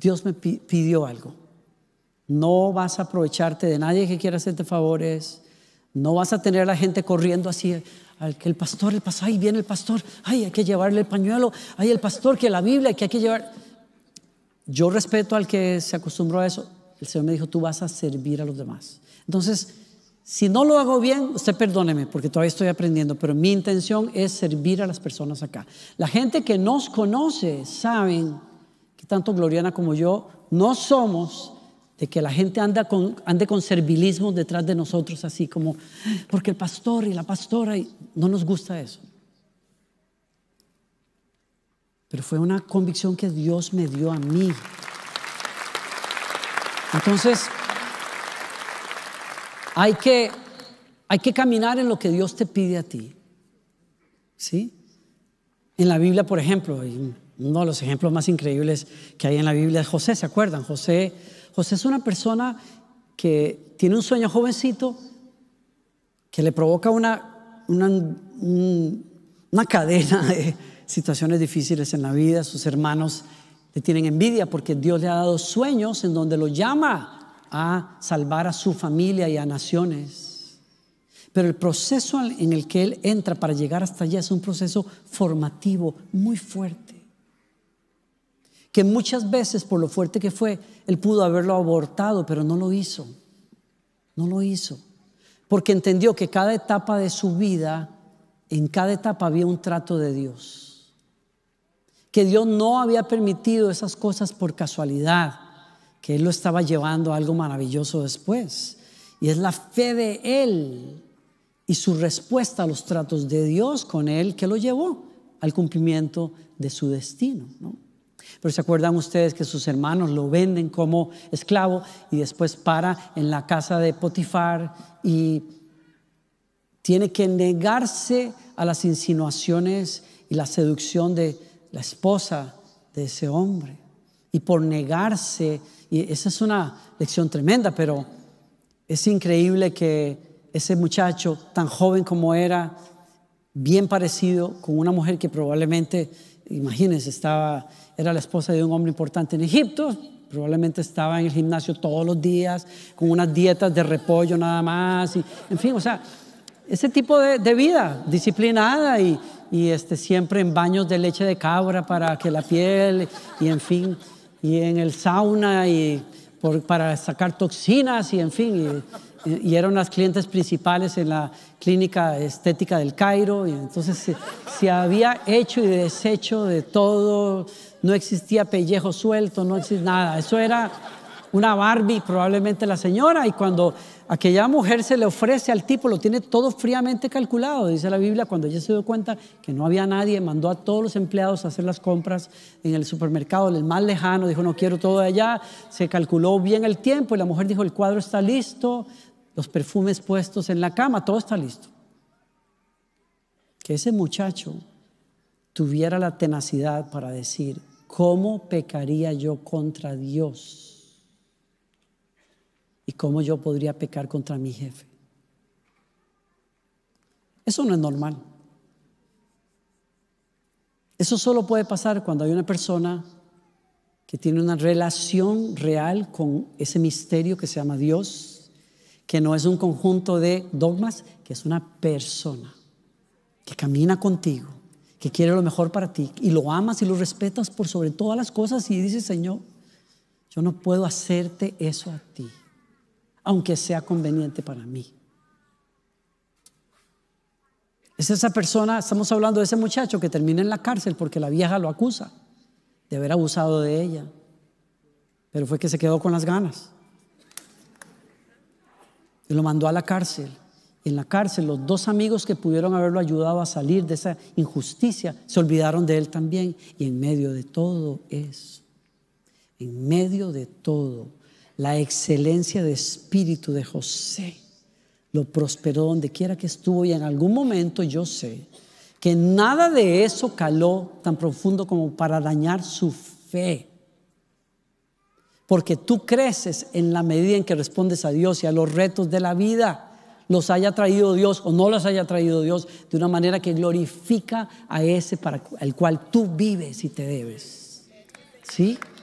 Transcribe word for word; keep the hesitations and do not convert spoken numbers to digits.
Dios me pidió algo. No vas a aprovecharte de nadie que quiera hacerte favores. No vas a tener a la gente corriendo así, al que el pastor, el pastor, ay, viene el pastor, ay, hay que llevarle el pañuelo, ay, el pastor, que la Biblia, que hay que llevar. Yo respeto al que se acostumbró a eso. El Señor me dijo, tú vas a servir a los demás. Entonces, si no lo hago bien, usted perdóneme, porque todavía estoy aprendiendo, pero mi intención es servir a las personas acá. La gente que nos conoce saben que tanto Gloriana como yo no somos de que la gente anda con, ande con servilismo detrás de nosotros, así como, porque el pastor y la pastora, y no nos gusta eso. Pero fue una convicción que Dios me dio a mí. Entonces, hay que, hay que caminar en lo que Dios te pide a ti. ¿Sí? En la Biblia, por ejemplo, hay uno de los ejemplos más increíbles que hay en la Biblia es José. ¿Se acuerdan? José, José es una persona que tiene un sueño jovencito que le provoca una, una, una cadena de situaciones difíciles en la vida. Sus hermanos le tienen envidia porque Dios le ha dado sueños en donde lo llama a salvar a su familia y a naciones. Pero el proceso en el que él entra para llegar hasta allá es un proceso formativo muy fuerte, que muchas veces, por lo fuerte que fue, él pudo haberlo abortado, pero no lo hizo. No lo hizo, porque entendió que cada etapa de su vida, en cada etapa había un trato de Dios, que Dios no había permitido esas cosas por casualidad, que Él lo estaba llevando a algo maravilloso después. Y es la fe de Él y su respuesta a los tratos de Dios con Él que lo llevó al cumplimiento de su destino, ¿no? Pero ¿se acuerdan ustedes que sus hermanos lo venden como esclavo y después para en la casa de Potifar y tiene que negarse a las insinuaciones y la seducción de la esposa de ese hombre? Y por negarse, y esa es una lección tremenda, pero es increíble que ese muchacho tan joven como era, bien parecido con una mujer que probablemente, imagínense, estaba, era la esposa de un hombre importante en Egipto, probablemente estaba en el gimnasio todos los días con unas dietas de repollo nada más, y, en fin, o sea, ese tipo de, de vida disciplinada y, y este, siempre en baños de leche de cabra para que la piel, y en fin, y en el sauna y por, para sacar toxinas y en fin, y, y eran las clientes principales en la clínica estética del Cairo, y entonces se, se había hecho y deshecho de todo, no existía pellejo suelto, no existía nada, eso era una Barbie probablemente la señora, y cuando aquella mujer se le ofrece al tipo, lo tiene todo fríamente calculado, dice la Biblia. Cuando ella se dio cuenta que no había nadie, mandó a todos los empleados a hacer las compras en el supermercado, el más lejano, dijo no quiero todo de allá, se calculó bien el tiempo y la mujer dijo el cuadro está listo, los perfumes puestos en la cama, todo está listo. Que ese muchacho tuviera la tenacidad para decir, ¿cómo pecaría yo contra Dios? ¿Y cómo yo podría pecar contra mi jefe? Eso no es normal. Eso solo puede pasar cuando hay una persona que tiene una relación real con ese misterio que se llama Dios, que no es un conjunto de dogmas, que es una persona que camina contigo, que quiere lo mejor para ti y lo amas y lo respetas por sobre todas las cosas y dices, Señor, yo no puedo hacerte eso a ti, aunque sea conveniente para mí. Es esa persona, estamos hablando de ese muchacho que termina en la cárcel porque la vieja lo acusa de haber abusado de ella, pero fue que se quedó con las ganas y lo mandó a la cárcel. En la cárcel los dos amigos que pudieron haberlo ayudado a salir de esa injusticia se olvidaron de él también. Y en medio de todo eso, en medio de todo, la excelencia de espíritu de José lo prosperó donde quiera que estuvo. Y en algún momento yo sé que nada de eso caló tan profundo como para dañar su fe, porque tú creces en la medida en que respondes a Dios y a los retos de la vida, los haya traído Dios o no los haya traído Dios, de una manera que glorifica a ese para el cual tú vives y te debes. ¿Sí?